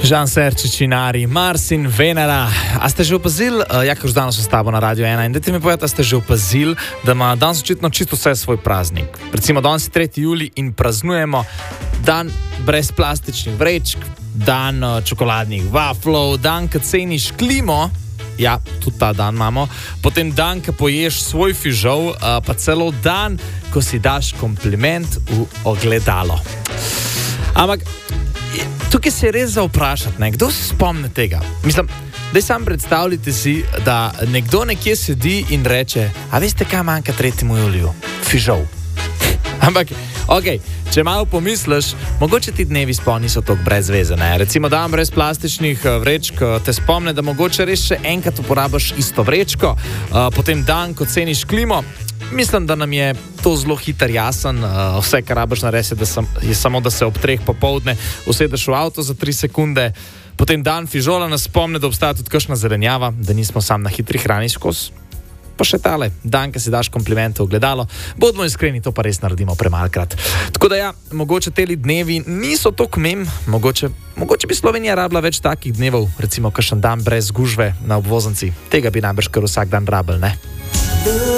Žan Serčičinari, Mars in Venera. A ste že opazili, Jakov Ždanos s tabo na Radio 1, in dajte mi povedati, a ste že opazili, da ima danes očitno čisto vse svoj praznik. Recimo, danes je 3. julij in praznujemo dan brez plastičnih vrečk, dan čokoladnih waflov, dan, ko ceniš klimo, ja, tudi ta dan imamo, potem dan, ko poješ svoj fižol, pa celo dan, ko si daš kompliment v ogledalo. Ampak tukaj se je res za vprašati, ne? Kdo se spomne tega? Mislim, daj sam predstavljite si, da nekdo nekje sedi in reče, a veste, kaj manjka 3. juliju? Fižol. Ampak, okej, če malo pomisliš, mogoče ti dnevi sploh niso toliko brez veze, ne? Recimo dan brez plastičnih vrečk te spomne, da mogoče res še enkrat uporabiš isto vrečko, potem dan, ko ceniš klimo. Mislim, da nam je to zelo hitro jasen. Vse, kar rabiš narediti, je samo, da se ob 3 popoldne usedeš v avto za 3 sekunde. Potem dan fižola nas spomne, da obstaja tudi kakšna zelenjava, da nismo sam na hitri hrani skozi. Pa še tale, dan, ko si daš komplimente v ogledalo. Bodimo iskreni, to pa res naredimo premalkrat. Tako da ja, mogoče teli dnevi niso toliko mogoče bi Slovenija rabila več takih dnevov, recimo kakšen dan brez gužve na obvoznici. Tega bi najbrž kar vsak dan rabili, ne?